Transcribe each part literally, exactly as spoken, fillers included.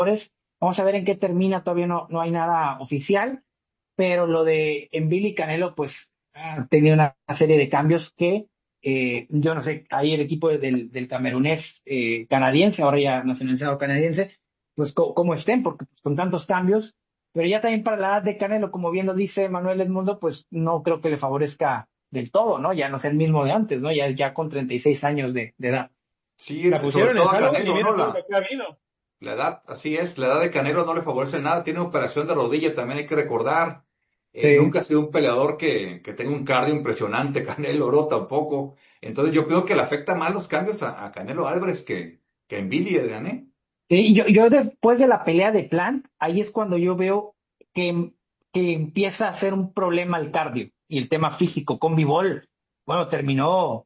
Vamos a ver en qué termina, todavía no, no hay nada oficial, pero lo de Embil y Canelo, pues ha tenido una serie de cambios que eh, yo no sé, ahí el equipo del, del camerunés eh, canadiense, ahora ya nacionalizado canadiense, pues co- cómo estén, porque pues, con tantos cambios, pero ya también para la edad de Canelo, como bien lo dice Manuel Edmundo, pues no creo que le favorezca del todo, ¿no? Ya no es el mismo de antes, ¿no? Ya, ya con treinta y seis años de, de edad. Sí, La sobre pusieron en todo a Halloween y Canelo, ¿no? mira todo La, lo que ha habido. La edad, así es, la edad de Canelo no le favorece nada, tiene operación de rodilla, también hay que recordar. Eh, Sí. nunca ha sido un peleador que, que tenga un cardio impresionante, Canelo Oro tampoco. Entonces yo creo que le afecta más los cambios a, a Canelo Álvarez que, que a Envily, Adrián, ¿eh? Sí, yo, yo después de la pelea de Plant, ahí es cuando yo veo que, que empieza a ser un problema el cardio y el tema físico. Con Bivol, bueno, terminó,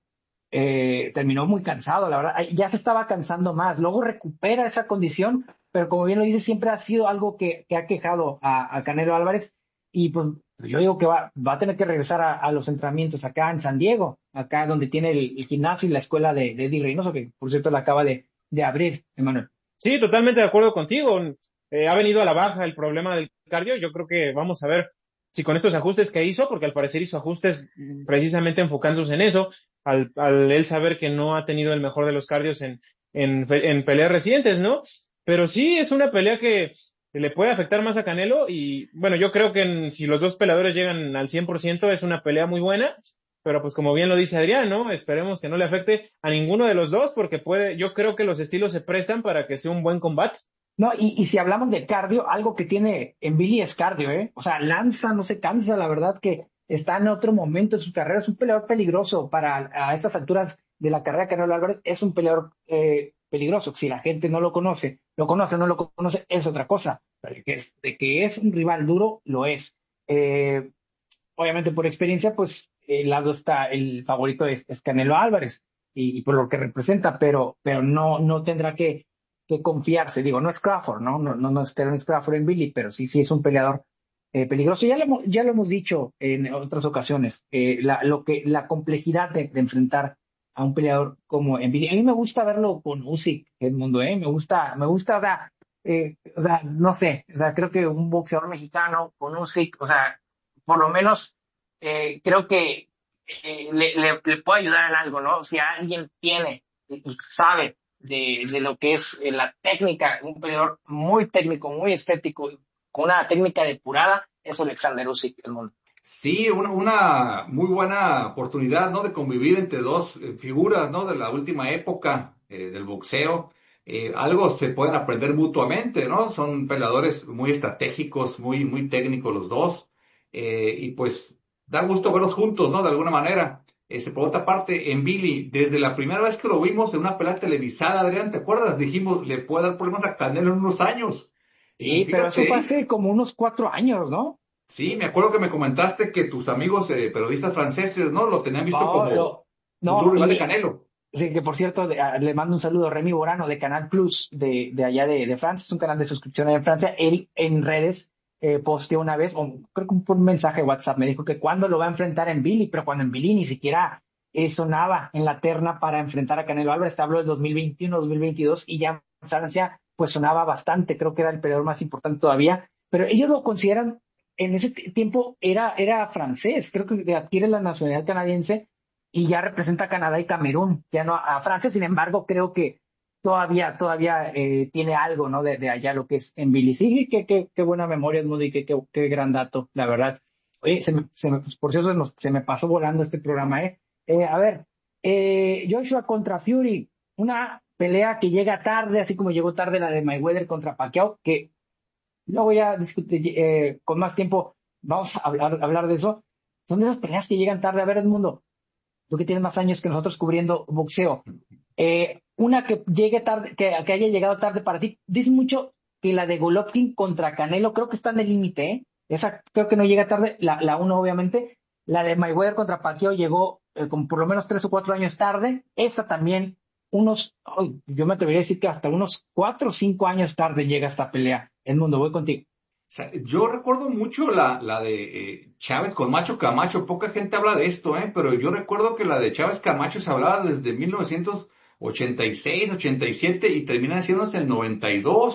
eh, terminó muy cansado, la verdad. Ahí ya se estaba cansando más. Luego recupera esa condición, pero como bien lo dice, siempre ha sido algo que, que ha quejado a, a Canelo Álvarez. Y pues yo digo que va, va a tener que regresar a, a los entrenamientos acá en San Diego, acá donde tiene el, el gimnasio y la escuela de, de Eddie Reynoso, que por cierto la acaba de, de abrir, Emanuel. Sí, totalmente de acuerdo contigo. Eh, ha venido a la baja el problema del cardio. Yo creo que vamos a ver si con estos ajustes que hizo, porque al parecer hizo ajustes mm, precisamente enfocándose en eso, al, al él saber que no ha tenido el mejor de los cardios en, en, fe- en peleas recientes, ¿no? Pero sí es una pelea que le puede afectar más a Canelo y bueno, yo creo que en- si los dos peleadores llegan al cien por ciento es una pelea muy buena. Pero pues como bien lo dice Adrián, ¿no? Esperemos que no le afecte a ninguno de los dos porque puede, yo creo que los estilos se prestan para que sea un buen combate. No, y, y si hablamos de cardio, algo que tiene en Billy es cardio, ¿eh? O sea, lanza, no se cansa, la verdad que está en otro momento de su carrera, es un peleador peligroso para a esas alturas de la carrera de Canelo Álvarez, es un peleador eh, peligroso. Si la gente no lo conoce, lo conoce o no lo conoce, es otra cosa. Pero de que es, de que es un rival duro, lo es. Eh, obviamente por experiencia, pues el lado está, el favorito es, es Canelo Álvarez y, y por lo que representa, pero, pero no, no tendrá que, que confiarse. Digo, no es Crawford, ¿no? No, no, no es Terence Crawford en Billy, pero sí, sí es un peleador eh, peligroso. Ya lo, hemos- ya lo hemos dicho en otras ocasiones, eh, la, lo que, la complejidad de, de enfrentar a un peleador como en Billy. A mí me gusta verlo con Usyk, el mundo, ¿eh? Me gusta, me gusta, o sea, eh, o sea, no sé, o sea, creo que un boxeador mexicano con Usyk, o sea, por lo menos eh, creo que eh, le, le, le puede ayudar en algo, ¿no? Si alguien tiene y y sabe de, de lo que es eh, la técnica, un peleador muy técnico, muy estético, con una técnica depurada, es Alexander Usyk, el mundo. Sí, una, una muy buena oportunidad, ¿no? De convivir entre dos eh, figuras, ¿no? De la última época eh, del boxeo. Eh, algo se pueden aprender mutuamente, ¿no? Son peleadores muy estratégicos, muy, muy técnicos los dos. Eh, y pues da gusto verlos juntos, ¿no? De alguna manera. Este, por otra parte, en Billy, desde la primera vez que lo vimos en una pelea televisada, Adrián, ¿te acuerdas? Dijimos, le puede dar problemas a Canelo en unos años. Y Sí, pero eso fíjate, fue ¿eh? hace como unos cuatro años, ¿no? Sí, me acuerdo que me comentaste que tus amigos eh, periodistas franceses, ¿no? Lo tenían visto No, como lo- futuro no, rival de y Canelo. sí, que por cierto, de- a- le mando un saludo a Remy Borano de Canal Plus de, de allá de, de Francia, es un canal de suscripción allá en Francia. Él en redes eh, posteó una vez, o creo que por un mensaje de WhatsApp, me dijo que cuando lo va a enfrentar en Billy, pero cuando en Billy ni siquiera eh, sonaba en la terna para enfrentar a Canelo Álvarez, te hablo del dos mil veintiuno, dos mil veintidós, y ya en Francia pues sonaba bastante, creo que era el peleador más importante todavía, pero ellos lo consideran, en ese t- tiempo era, era francés, creo que adquiere la nacionalidad canadiense y ya representa a Canadá y Camerún, ya no a Francia. Sin embargo, creo que todavía, todavía eh, tiene algo, ¿no? De, de allá lo que es en Billy. Sí, qué, qué, qué buena memoria, Edmundo, y qué, qué, qué gran dato, la verdad. Oye, se me, se me- pues, por cierto, se, nos- se me pasó volando este programa, ¿eh? Eh, a ver, eh, Joshua contra Fury, una pelea que llega tarde, así como llegó tarde la de Mayweather contra Pacquiao, que luego ya discute, eh, con más tiempo vamos a hablar, hablar de eso. Son de esas peleas que llegan tarde. A ver, Edmundo, tú que tienes más años que nosotros cubriendo boxeo, eh, una que llegue tarde, que, que haya llegado tarde para ti, dice mucho que la de Golovkin contra Canelo, creo que está en el límite, ¿eh? Esa creo que no llega tarde, la, la uno obviamente, la de Mayweather contra Pacquiao llegó eh, con por lo menos tres o cuatro años tarde, esa también, unos, ay, yo me atrevería a decir que hasta unos cuatro o cinco años tarde llega esta pelea. Edmundo, voy contigo. O sea, yo recuerdo mucho la, la de eh, Chávez con Macho Camacho. Poca gente habla de esto, ¿eh? Pero yo recuerdo que la de Chávez Camacho se hablaba desde mil novecientos ochenta y seis, ochenta y siete y termina haciéndose el noventa y dos.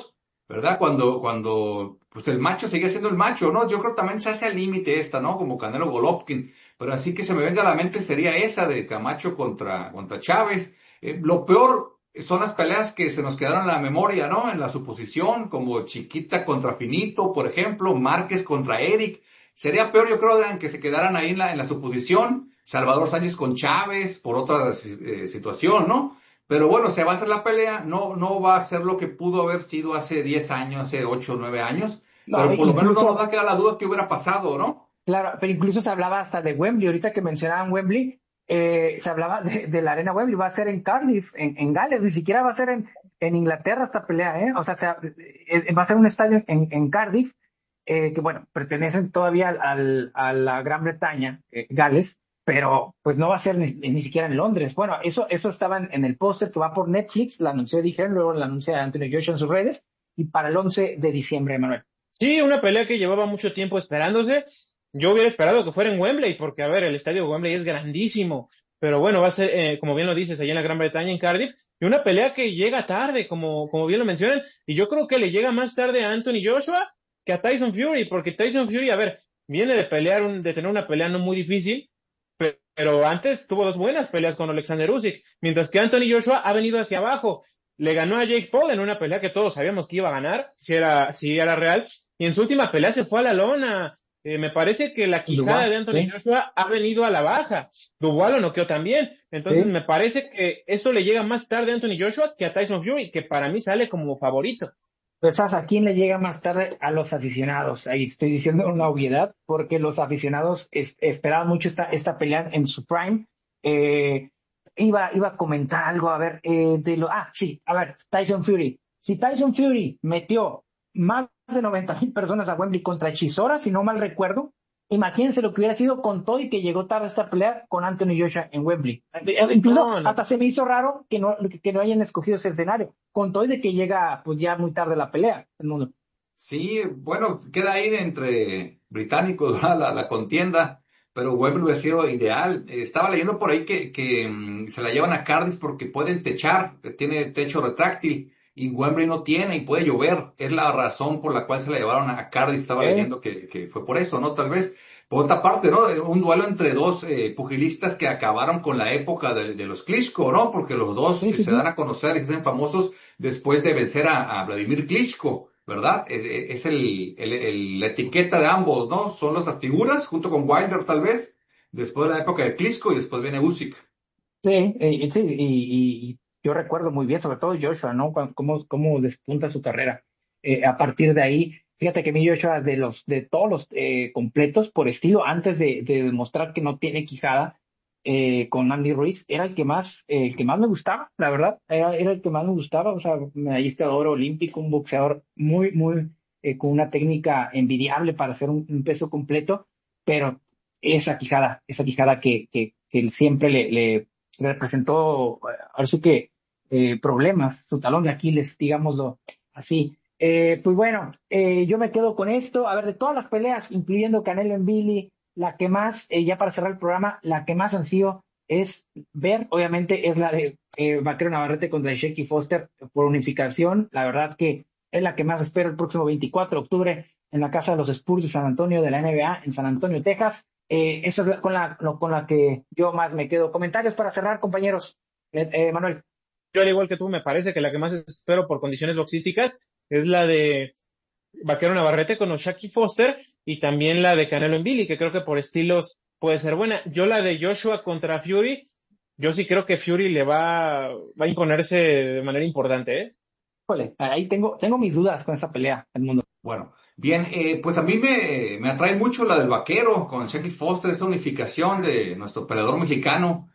¿verdad? Cuando, cuando, pues el macho sigue siendo el macho, ¿no? Yo creo que también se hace al límite esta, ¿no? Como Canelo Golovkin, pero así que se me venga a la mente sería esa de Camacho contra, contra Chávez. Eh, lo peor son las peleas que se nos quedaron en la memoria, ¿no? En la suposición, como Chiquita contra Finito, por ejemplo, Márquez contra Eric. Sería peor, yo creo, Adrián, que se quedaran ahí en la, en la suposición. Salvador Sánchez con Chávez, por otra eh, situación, ¿no? Pero bueno, se va a hacer la pelea, no, no va a ser lo que pudo haber sido hace diez años, hace ocho o nueve años, No, pero por lo menos no nos incluso, da quedar la duda que hubiera pasado, ¿no? claro, pero incluso se hablaba hasta de Wembley. Ahorita que mencionaban Wembley, eh, se hablaba de, de la arena Wembley. Va a ser en Cardiff, en, en Gales. Ni siquiera va a ser en, en Inglaterra esta pelea, ¿eh? O sea, se ha- eh, va a ser un estadio en, en Cardiff, eh, que bueno, pertenecen todavía al, al- a la Gran Bretaña, eh, Gales, pero pues no va a ser ni, ni siquiera en Londres. Bueno, eso, eso estaba en, en el póster que va por Netflix, la anunció dijeron, luego la anuncia Anthony Joshua en sus redes, y para el once de diciembre, Manuel. Sí, una pelea que llevaba mucho tiempo esperándose. Yo hubiera esperado que fuera en Wembley, porque a ver, el estadio de Wembley es grandísimo, pero bueno, va a ser, eh, como bien lo dices, allá en la Gran Bretaña, en Cardiff, y una pelea que llega tarde, como, como bien lo mencionan, y yo creo que le llega más tarde a Anthony Joshua que a Tyson Fury, porque Tyson Fury, a ver, viene de pelear, un, de tener una pelea no muy difícil, pe- pero antes tuvo dos buenas peleas con Alexander Usyk, mientras que Anthony Joshua ha venido hacia abajo. Le ganó a Jake Paul en una pelea que todos sabíamos que iba a ganar, si era, si era real, y en su última pelea se fue a la lona. Eh, me parece que la quijada Dubois, de Anthony ¿sí? Joshua ha venido a la baja. Dubois lo noqueó también. Entonces ¿Sí? me parece que esto le llega más tarde a Anthony Joshua que a Tyson Fury, que para mí sale como favorito. Pues ¿sabes a quién le llega más tarde? A los aficionados. Ahí estoy diciendo una obviedad, porque los aficionados es- esperaban mucho esta, esta pelea en su prime. Eh, iba, iba a comentar algo, a ver, eh, de lo, ah, sí, a ver, Tyson Fury. Si Tyson Fury metió más de noventa mil personas a Wembley contra Chisora, si no mal recuerdo, imagínense lo que hubiera sido con todo y que llegó tarde esta pelea con Anthony Joshua en Wembley. Eh, eh, Incluso No, no. hasta se me hizo raro que no, que no hayan escogido ese escenario, con todo y de que llega pues ya muy tarde la pelea, el mundo. Sí, bueno, queda ahí entre británicos, ¿verdad? La, la contienda, pero Wembley hubiera sido ideal. Eh, estaba leyendo por ahí que, que mm, se la llevan a Cardiff porque pueden techar, que tiene techo retráctil, y Wembley no tiene y puede llover. Es la razón por la cual se la llevaron a Cardiff. Estaba ¿Eh? leyendo que, que fue por eso, ¿no? Tal vez. Por otra parte, ¿no? Un duelo entre dos eh, pugilistas que acabaron con la época de, de los Klitschko, ¿no? Porque los dos Sí, eh, sí, se dan sí. a conocer y se hacen famosos después de vencer a, a Vladimir Klitschko. ¿Verdad? Es, es el, el, el- la etiqueta de ambos, ¿no? Son las figuras, junto con Wilder tal vez, después de la época de Klitschko y después viene Usyk. Sí, eh, sí, y, y- y yo recuerdo muy bien, sobre todo Joshua, ¿no? Cuan- Cómo, cómo despunta su carrera. Eh, a partir de ahí, fíjate que mi Joshua, de los, de todos los eh, completos por estilo, antes de, de demostrar que no tiene quijada, eh, con Andy Ruiz, era el que más, eh, el que más me gustaba, la verdad, era, era el que más me gustaba, o sea, medallista de oro olímpico, un boxeador muy, muy, eh, con una técnica envidiable para hacer un, un peso completo, pero esa quijada, esa quijada que, que, que él siempre le, le representó, eh, ahora sí que eh, problemas, su talón de Aquiles, digámoslo así. Eh, pues bueno, eh, yo me quedo con esto. A ver, de todas las peleas, incluyendo Canelo en Billy, la que más, eh, ya para cerrar el programa, la que más han sido es ver, obviamente, es la de eh, Vaquero Navarrete contra Shaky Foster por unificación. La verdad que es la que más espero el próximo veinticuatro de octubre en la casa de los Spurs de San Antonio de la N B A en San Antonio, Texas. Eh, esa es la, con, la, lo, con la que yo más me quedo. Comentarios para cerrar, compañeros. Eh, eh, Manuel. Yo al igual que tú, me parece que la que más espero por condiciones boxísticas es la de Vaquero Navarrete con Oshaki Foster y también la de Canelo en Billy, que creo que por estilos puede ser buena. Yo la de Joshua contra Fury, yo sí creo que Fury le va, va a imponerse de manera importante, ¿eh? Híjole, ahí tengo, tengo mis dudas con esa pelea, el mundo. Bueno, bien, eh, pues a mí me, me atrae mucho la del vaquero con Shaky Foster, esta unificación de nuestro peleador mexicano.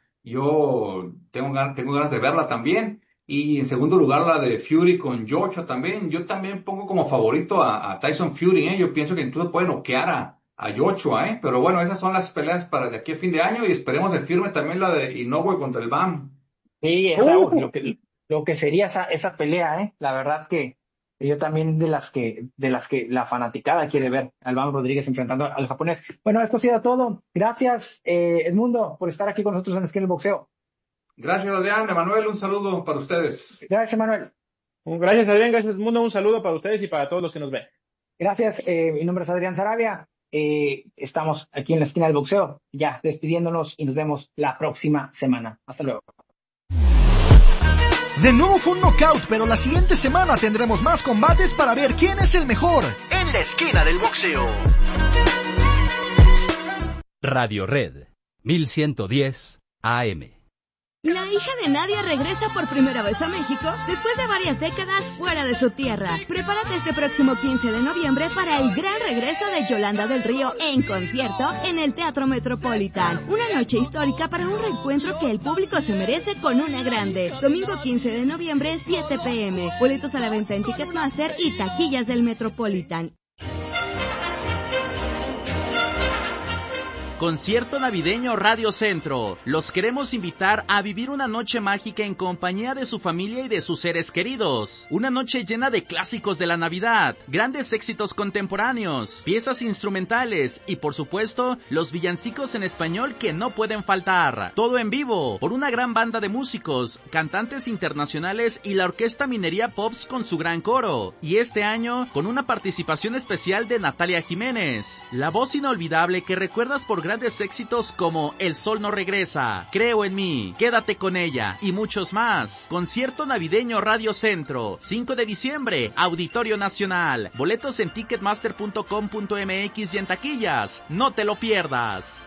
Yo tengo, gan- tengo ganas de verla también. Y en segundo lugar, la de Fury con Joshua también. Yo también pongo como favorito a, a Tyson Fury, ¿eh? Yo pienso que incluso puede noquear a, a Joshua, ¿eh? Pero bueno, esas son las peleas para de aquí a fin de año y esperemos decirme también la de Inoue contra el B A M. Sí, esa, uy, Uh, lo que, lo que sería esa, esa pelea, ¿eh? La verdad que yo también de las que, de las que la fanaticada quiere ver a Albano Rodríguez enfrentando al japonés. Bueno, esto ha sido todo. Gracias, eh, Edmundo, por estar aquí con nosotros en Esquina del Boxeo. Gracias, Adrián. Emanuel, un saludo para ustedes. Gracias, Manuel. Gracias, Adrián, gracias, Mundo. Un saludo para ustedes y para todos los que nos ven. Gracias, eh, mi nombre es Adrián Sarabia. Eh, estamos aquí en la esquina del boxeo, ya despidiéndonos y nos vemos la próxima semana. Hasta luego. De nuevo fue un knockout, pero la siguiente semana tendremos más combates para ver quién es el mejor en la esquina del boxeo. Radio Red, mil ciento diez A M. La hija de Nadia regresa por primera vez a México después de varias décadas fuera de su tierra. Prepárate este próximo quince de noviembre para el gran regreso de Yolanda del Río en concierto en el Teatro Metropolitan. Una noche histórica para un reencuentro que el público se merece con una grande. Domingo quince de noviembre, siete pe eme. Boletos a la venta en Ticketmaster y taquillas del Metropolitan. Concierto navideño Radio Centro. Los queremos invitar a vivir una noche mágica en compañía de su familia y de sus seres queridos. Una noche llena de clásicos de la Navidad, grandes éxitos contemporáneos, piezas instrumentales y por supuesto los villancicos en español que no pueden faltar. Todo en vivo por una gran banda de músicos, cantantes internacionales y la Orquesta Minería Pops con su gran coro. Y este año con una participación especial de Natalia Jiménez, la voz inolvidable que recuerdas por grandes éxitos como El Sol No Regresa, Creo en Mí, Quédate con Ella y muchos más. Concierto navideño Radio Centro, cinco de diciembre, Auditorio Nacional. Boletos en ticketmaster punto com punto eme equis y en taquillas. No te lo pierdas.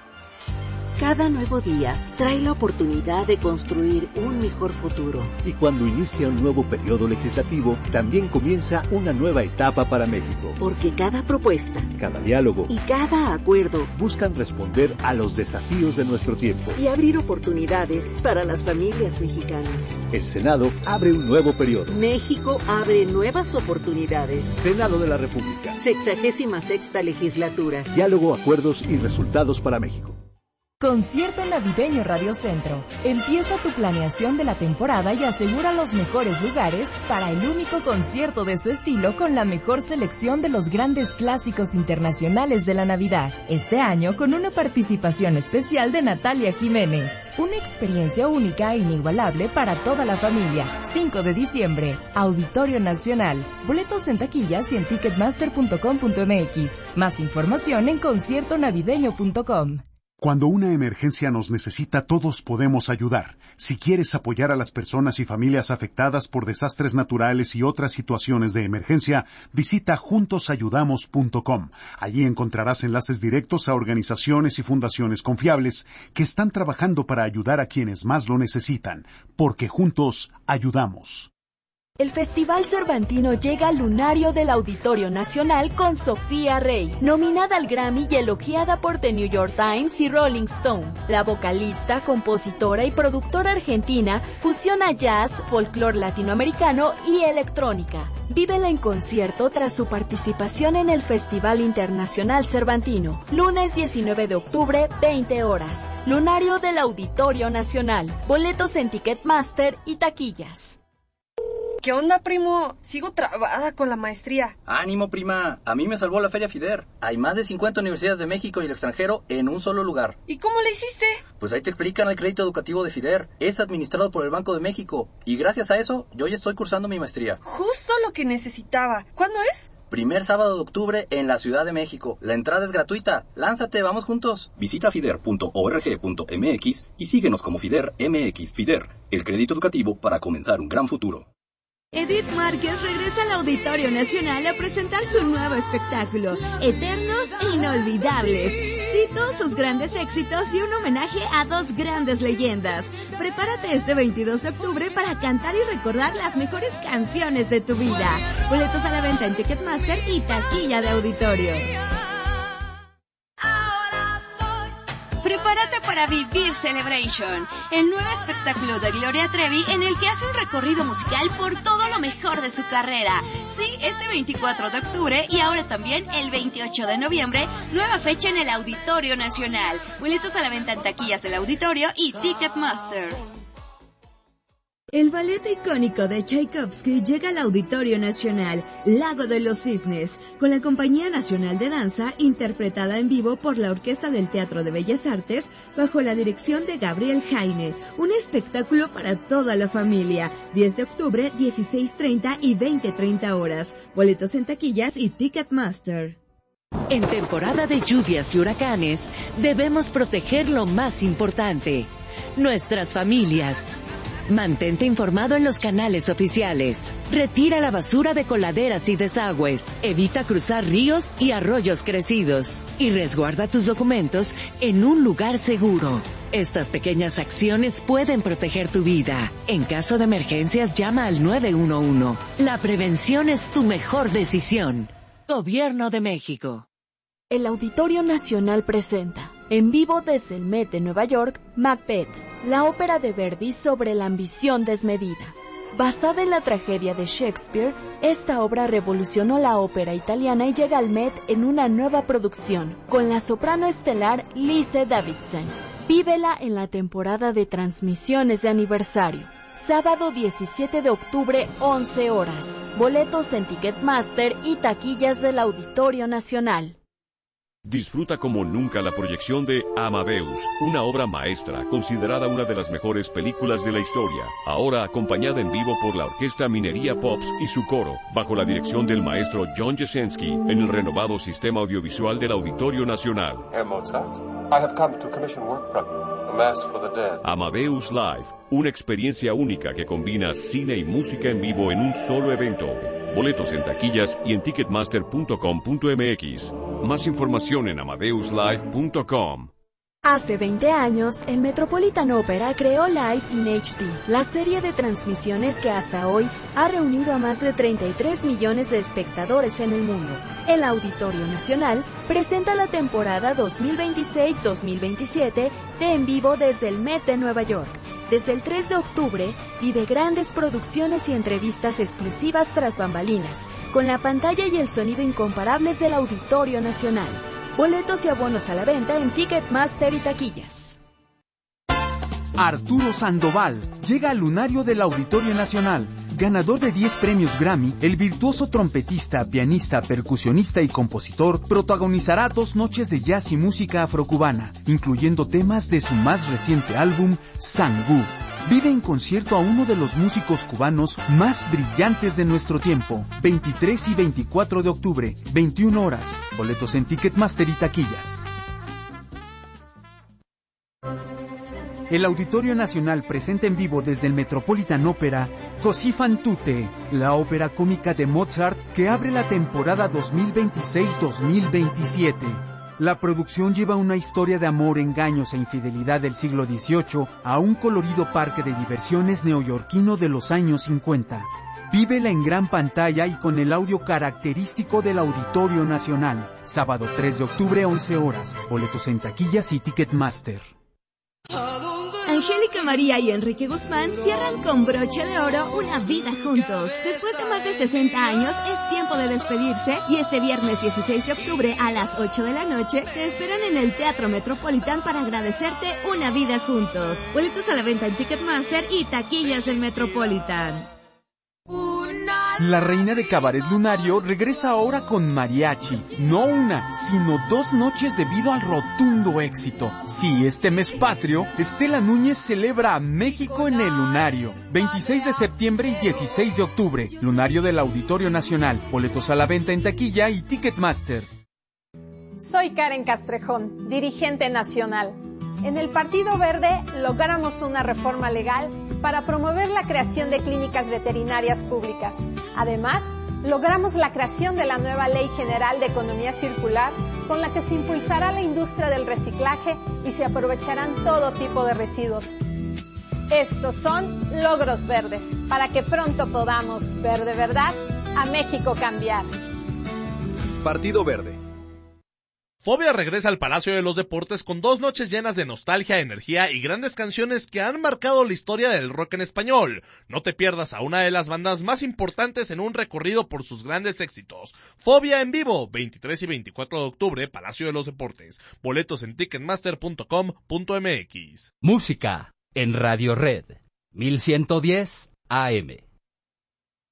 Cada nuevo día trae la oportunidad de construir un mejor futuro. Y cuando inicia un nuevo periodo legislativo, también comienza una nueva etapa para México. Porque cada propuesta, cada diálogo y cada acuerdo buscan responder a los desafíos de nuestro tiempo y abrir oportunidades para las familias mexicanas. El Senado abre un nuevo periodo. México abre nuevas oportunidades. Senado de la República. Sexagésima sexta legislatura. Diálogo, acuerdos y resultados para México. Concierto navideño Radio Centro. Empieza tu planeación de la temporada y asegura los mejores lugares para el único concierto de su estilo con la mejor selección de los grandes clásicos internacionales de la Navidad. Este año con una participación especial de Natalia Jiménez. Una experiencia única e inigualable para toda la familia. cinco de diciembre, Auditorio Nacional. Boletos en taquillas y en ticketmaster punto com punto eme equis. Más información en concierto navideño punto com. Cuando una emergencia nos necesita, todos podemos ayudar. Si quieres apoyar a las personas y familias afectadas por desastres naturales y otras situaciones de emergencia, visita juntos ayudamos punto com. Allí encontrarás enlaces directos a organizaciones y fundaciones confiables que están trabajando para ayudar a quienes más lo necesitan, porque juntos ayudamos. El Festival Cervantino llega al lunario del Auditorio Nacional con Sofía Rey, nominada al Grammy y elogiada por The New York Times y Rolling Stone. La vocalista, compositora y productora argentina fusiona jazz, folclore latinoamericano y electrónica. Vívela en concierto tras su participación en el Festival Internacional Cervantino. Lunes diecinueve de octubre, veinte horas. Lunario del Auditorio Nacional. Boletos en Ticketmaster y taquillas. ¿Qué onda, primo? Sigo trabada con la maestría. Ánimo, prima. A mí me salvó la Feria FIDER. Hay más de cincuenta universidades de México y el extranjero en un solo lugar. ¿Y cómo le hiciste? Pues ahí te explican el crédito educativo de FIDER. Es administrado por el Banco de México. Y gracias a eso, yo ya estoy cursando mi maestría. Justo lo que necesitaba. ¿Cuándo es? Primer sábado de octubre en la Ciudad de México. La entrada es gratuita. Lánzate, vamos juntos. Visita fider punto org punto eme equis y síguenos como FIDER M X. FIDER, el crédito educativo para comenzar un gran futuro. Edith Márquez regresa al Auditorio Nacional a presentar su nuevo espectáculo, Eternos e Inolvidables. Cito sus grandes éxitos y un homenaje a dos grandes leyendas. Prepárate este veintidós de octubre para cantar y recordar las mejores canciones de tu vida. Boletos a la venta en Ticketmaster y taquilla de auditorio. Prepárate para vivir Celebration, el nuevo espectáculo de Gloria Trevi en el que hace un recorrido musical por todo lo mejor de su carrera. Sí, este veinticuatro de octubre y ahora también el veintiocho de noviembre, nueva fecha en el Auditorio Nacional. Boletos a la venta en taquillas del auditorio y Ticketmaster. El ballet icónico de Tchaikovsky llega al Auditorio Nacional, Lago de los Cisnes, con la Compañía Nacional de Danza, interpretada en vivo por la Orquesta del Teatro de Bellas Artes, bajo la dirección de Gabriel Jaime. Un espectáculo para toda la familia. diez de octubre, dieciséis treinta y veinte treinta horas. Boletos en taquillas y Ticketmaster. En temporada de lluvias y huracanes, debemos proteger lo más importante: nuestras familias. Mantente informado en los canales oficiales. Retira la basura de coladeras y desagües. Evita cruzar ríos y arroyos crecidos. Y resguarda tus documentos en un lugar seguro. Estas pequeñas acciones pueden proteger tu vida. En caso de emergencias, llama al nueve uno uno. La prevención es tu mejor decisión. Gobierno de México. El Auditorio Nacional presenta, en vivo desde el Met de Nueva York, Macbeth, la ópera de Verdi sobre la ambición desmedida. Basada en la tragedia de Shakespeare, esta obra revolucionó la ópera italiana y llega al Met en una nueva producción, con la soprano estelar Lise Davidson. Vívela en la temporada de transmisiones de aniversario. Sábado diecisiete de octubre, once horas. Boletos en Ticketmaster y taquillas del Auditorio Nacional. Disfruta como nunca la proyección de Amadeus, una obra maestra, considerada una de las mejores películas de la historia, ahora acompañada en vivo por la Orquesta Minería Pops y su coro, bajo la dirección del maestro John Jesensky, en el renovado sistema audiovisual del Auditorio Nacional. Herr Mozart, I have come to commission work from you, A Mass for the Dead. Amadeus Live, una experiencia única que combina cine y música en vivo en un solo evento. Boletos en taquillas y en ticketmaster punto com punto m x. Más información en amadeus live punto com. Hace veinte años, el Metropolitan Opera creó Live in H D, la serie de transmisiones que hasta hoy ha reunido a más de treinta y tres millones de espectadores en el mundo. El Auditorio Nacional presenta la temporada dos mil veintiséis dos mil veintisiete de En Vivo desde el Met de Nueva York. Desde el tres de octubre, vive grandes producciones y entrevistas exclusivas tras bambalinas, con la pantalla y el sonido incomparables del Auditorio Nacional. Boletos y abonos a la venta en Ticketmaster y taquillas. Arturo Sandoval llega al lunario del Auditorio Nacional. Ganador de diez premios Grammy, el virtuoso trompetista, pianista, percusionista y compositor protagonizará dos noches de jazz y música afrocubana, incluyendo temas de su más reciente álbum, Sangú. Vive en concierto a uno de los músicos cubanos más brillantes de nuestro tiempo. veintitrés y veinticuatro de octubre, veintiuna horas. Boletos en Ticketmaster y taquillas. El Auditorio Nacional presenta en vivo desde el Metropolitan Opera Così fan tutte, la ópera cómica de Mozart que abre la temporada dos mil veintiséis dos mil veintisiete. La producción lleva una historia de amor, engaños e infidelidad del siglo dieciocho a un colorido parque de diversiones neoyorquino de los años cincuenta. Vívela en gran pantalla y con el audio característico del Auditorio Nacional. Sábado tres de octubre, once horas. Boletos en taquillas y Ticketmaster. Angélica María y Enrique Guzmán cierran con broche de oro una vida juntos. Después de más de sesenta años, es tiempo de despedirse y este viernes dieciséis de octubre a las ocho de la noche te esperan en el Teatro Metropolitan para agradecerte una vida juntos. Boletos a la venta en Ticketmaster y taquillas del Metropolitan. La reina de Cabaret Lunario regresa ahora con mariachi. No una, sino dos noches debido al rotundo éxito. Sí, este mes patrio, Estela Núñez celebra a México en el Lunario. veintiséis de septiembre y dieciséis de octubre. Lunario del Auditorio Nacional. Boletos a la venta en taquilla y Ticketmaster. Soy Karen Castrejón, dirigente nacional. En el Partido Verde logramos una reforma legal para promover la creación de clínicas veterinarias públicas. Además, logramos la creación de la nueva Ley General de Economía Circular, con la que se impulsará la industria del reciclaje y se aprovecharán todo tipo de residuos. Estos son logros verdes, para que pronto podamos ver de verdad a México cambiar. Partido Verde. Fobia regresa al Palacio de los Deportes con dos noches llenas de nostalgia, energía y grandes canciones que han marcado la historia del rock en español. No te pierdas a una de las bandas más importantes en un recorrido por sus grandes éxitos. Fobia en vivo, veintitrés y veinticuatro de octubre, Palacio de los Deportes. Boletos en ticketmaster punto com punto m x. Música en Radio Red. mil ciento diez A M.